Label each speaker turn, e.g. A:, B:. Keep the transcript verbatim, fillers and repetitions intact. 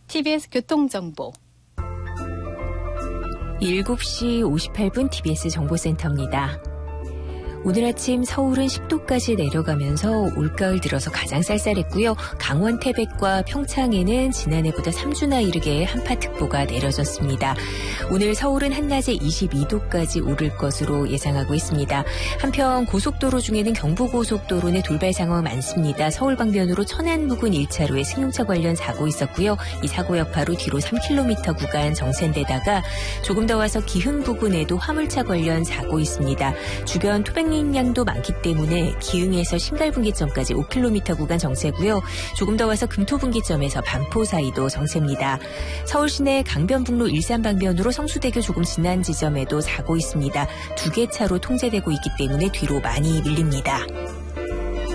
A: 티비에스 교통정보.
B: 일곱 시 오십팔 분 티비에스 정보센터입니다. 오늘 아침 서울은 십 도까지 내려가면서 올가을 들어서 가장 쌀쌀했고요. 강원 태백과 평창에는 지난해보다 삼 주나 이르게 한파특보가 내려졌습니다. 오늘 서울은 한낮에 이십이 도까지 오를 것으로 예상하고 있습니다. 한편 고속도로 중에는 경부고속도로 내 돌발 상황 많습니다. 서울 방면으로 천안 부근 일 차로에 승용차 관련 사고 있었고요. 이 사고 여파로 뒤로 삼 킬로미터 구간 정체인데다가 조금 더 와서 기흥 부근에도 화물차 관련 사고 있습니다. 주변 토백 양도 많기 때문에 기흥에서 신갈분기점까지 오 킬로미터 구간 정체고요. 조금 더 와서 금토분기점에서 반포 사이도 정체입니다. 서울 시내 강변북로 일산 방면으로 성수대교 조금 지난 지점에도 사고 있습니다. 두 개 차로 통제되고 있기 때문에 뒤로 많이 밀립니다.